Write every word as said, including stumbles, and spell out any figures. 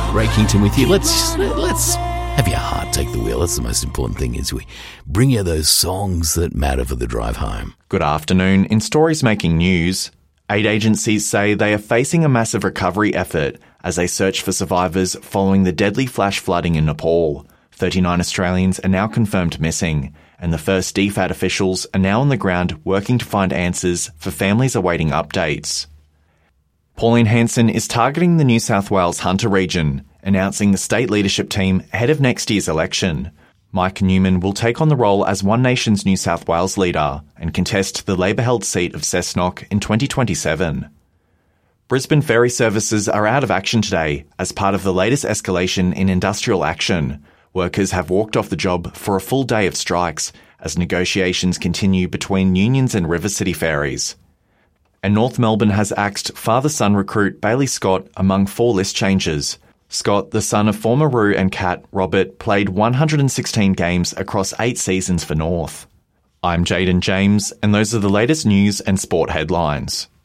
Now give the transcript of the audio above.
Ray Kington with you. Let's let's have your heart take the wheel. That's the most important thing, is we bring you those songs that matter for the drive home. Good afternoon. In stories making news, aid agencies say they are facing a massive recovery effort as they search for survivors following the deadly flash flooding in Nepal. thirty-nine Australians are now confirmed missing, and the first D FAT officials are now on the ground working to find answers for families awaiting updates. Pauline Hanson is targeting the New South Wales Hunter region, announcing the state leadership team ahead of next year's election. Mike Newman will take on the role as One Nation's New South Wales leader and contest the Labor-held seat of Cessnock in twenty twenty-seven. Brisbane ferry services are out of action today as part of the latest escalation in industrial action. Workers have walked off the job for a full day of strikes as negotiations continue between unions and River City Ferries. And North Melbourne has axed father-son recruit Bailey Scott among four list changes. Scott, the son of former Roo and Cat Robert, played one hundred sixteen games across eight seasons for North. I'm Jaden James, and those are the latest news and sport headlines.